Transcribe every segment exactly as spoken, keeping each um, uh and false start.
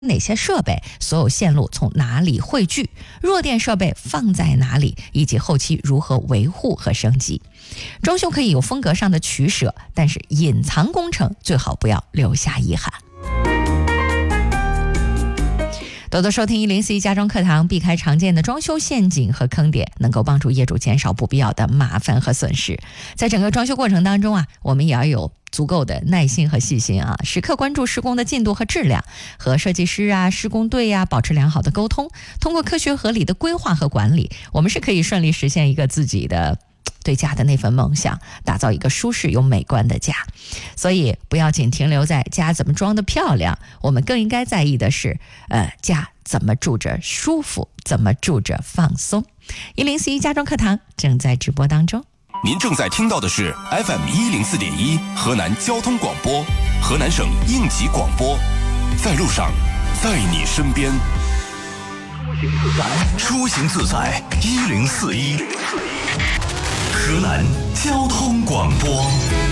哪些设备，所有线路从哪里汇聚，弱电设备放在哪里，以及后期如何维护和升级。装修可以有风格上的取舍，但是隐藏工程最好不要留下遗憾。多多收听一零四一家装课堂，避开常见的装修陷阱和坑点，能够帮助业主减少不必要的麻烦和损失。在整个装修过程当中啊，我们也要有足够的耐心和细心啊，时刻关注施工的进度和质量，和设计师啊、施工队啊保持良好的沟通。通过科学合理的规划和管理，我们是可以顺利实现一个自己的对家的那份梦想，打造一个舒适又美观的家。所以不要仅停留在家怎么装得漂亮，我们更应该在意的是呃，家怎么住着舒服，怎么住着放松。一零四一家装课堂正在直播当中， 您正在听到的是 F M 一零四点一河南交通广播，河南省应急广播，在路上，在你身边。出行自在一零四一，河南交通广播。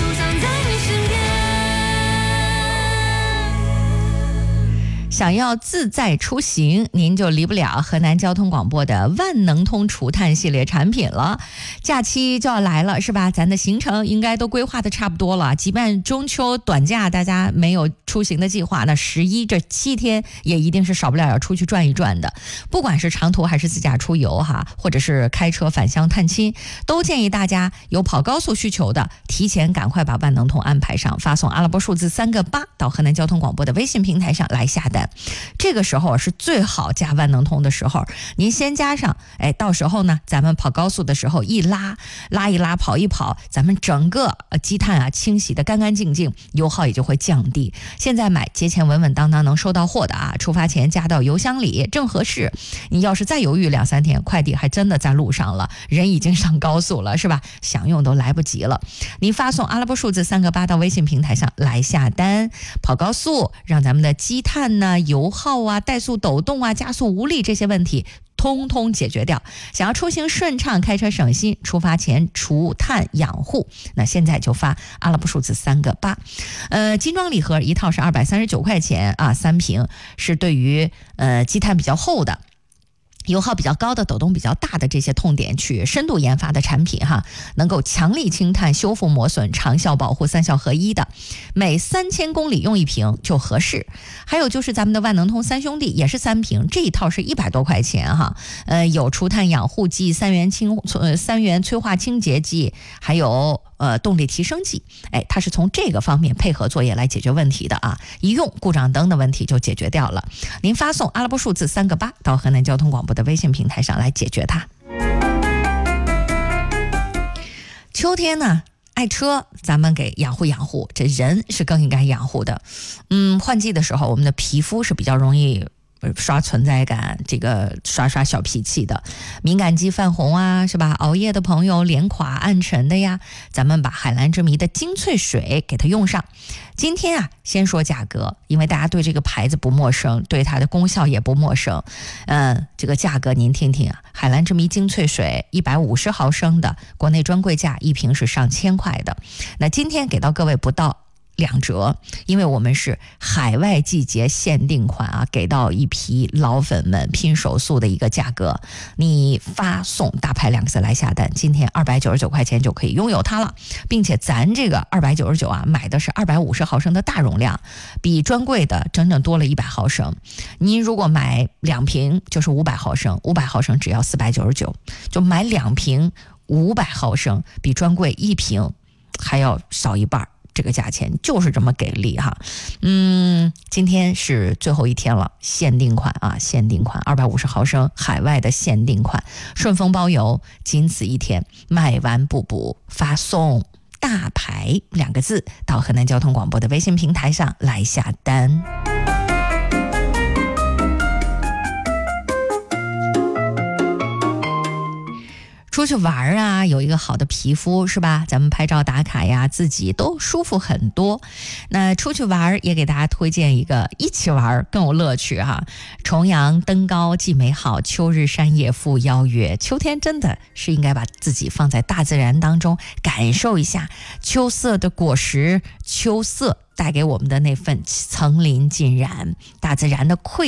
想要自在出行，您就离不了河南交通广播的万能通除碳系列产品了。假期就要来了，是吧？咱的行程应该都规划的差不多了。即便中秋短假大家没有出行的计划，那十一这七天也一定是少不了要出去转一转的。不管是长途还是自驾出游哈，或者是开车返乡探亲，都建议大家有跑高速需求的，提前赶快把万能通安排上，发送阿拉伯数字三个八到河南交通广播的微信平台上来下单。这个时候是最好加万能通的时候，您先加上，哎，到时候呢，咱们跑高速的时候一拉拉一拉跑一跑，咱们整个呃积碳啊清洗的干干净净，油耗也就会降低。现在买节前稳稳当当能收到货的啊，出发前加到邮箱里正合适。你要是再犹豫两三天，快递还真的在路上了，人已经上高速了，是吧？享用都来不及了。您发送阿拉伯数字三个八到微信平台上来下单，跑高速，让咱们的积碳呢、油耗啊、怠速抖动啊、加速无力这些问题通通解决掉。想要出行顺畅，开车省心，出发前除碳养护，那现在就发阿拉伯数字三个八。呃，精装礼盒一套是二百三十九块钱啊，三瓶是对于呃积碳比较厚的、油耗比较高的、抖动比较大的这些痛点去深度研发的产品哈，能够强力清碳、修复磨损、长效保护三效合一的，每三千公里用一瓶就合适。还有就是咱们的万能通三兄弟也是三瓶，这一套是一百多块钱哈，呃，有除碳养护剂、三元清呃三元催化清洁剂，还有呃动力提升剂，哎，它是从这个方面配合作业来解决问题的啊，一用故障灯的问题就解决掉了。您发送阿拉伯数字三个八到河南交通广播的微信平台上来解决它。秋天呢，爱车，咱们给养护养护，这人是更应该养护的。嗯，换季的时候，我们的皮肤是比较容易刷存在感，这个刷刷小脾气的，敏感肌泛红啊，是吧？熬夜的朋友，脸垮暗沉的呀，咱们把海蓝之谜的精粹水给它用上。今天啊，先说价格，因为大家对这个牌子不陌生，对它的功效也不陌生。嗯，这个价格您听听啊，海蓝之谜精粹水一百五十毫升的，国内专柜价一瓶是上千块的。那今天给到各位不到两折，因为我们是海外季节限定款啊，给到一批老粉们拼手速的一个价格。你发送大牌两个字来下单，今天二百九十九块钱就可以拥有它了，并且咱这个二百九十九啊，买的是二百五十毫升的大容量，比专柜的整整多了一百毫升。您如果买两瓶就是五百毫升，五百毫升只要四百九十九，就买两瓶五百毫升，比专柜一瓶还要少一半。这个价钱就是这么给力哈。嗯，今天是最后一天了，限定款啊，限定款二百五十毫升海外的限定款，顺丰包邮，仅此一天，卖完不补。发送大牌两个字到河南交通广播的微信平台上来下单。 出去玩啊，有一个好的皮肤是吧？咱们拍照打卡呀，自己都舒服很多。那出去玩也给大家推荐一个，一起玩更有乐趣哈、啊。重阳登高既美好，秋日山野复邀约。秋天真的是应该把自己放在大自然当中，感受一下秋色的果实，秋色带给我们的那份层林尽染，大自然的馈